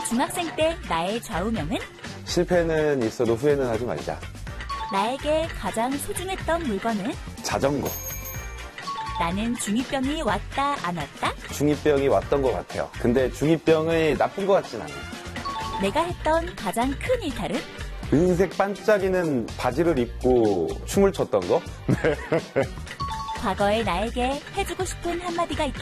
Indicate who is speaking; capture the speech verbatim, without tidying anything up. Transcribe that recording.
Speaker 1: 중학생 때 나의 좌우명은?
Speaker 2: 실패는 있어도 후회는 하지 말자.
Speaker 1: 나에게 가장 소중했던 물건은?
Speaker 2: 자전거.
Speaker 1: 나는 중이병이 왔다 안 왔다?
Speaker 2: 중이병이 왔던 것 같아요. 근데 중이병이 나쁜 것 같진 않아요.
Speaker 1: 내가 했던 가장 큰 일탈은?
Speaker 2: 은색 반짝이는 바지를 입고 춤을 췄던 거?
Speaker 1: 과거의 나에게 해주고 싶은 한마디가 있다.